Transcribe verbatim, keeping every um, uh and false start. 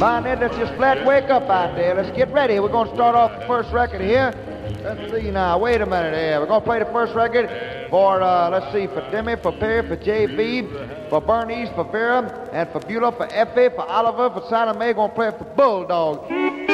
Bonnet, let's just flat wake up out there. Let's get ready. We're going to start off the first record here. Let's see now. Wait a minute here. We're going to play the first record for, uh, let's see, for Demi, for Perry, for J B, for Bernice, for Vera, and for Beulah, for Effie, for Oliver, for Sally Mae. Going to play it for Bulldog.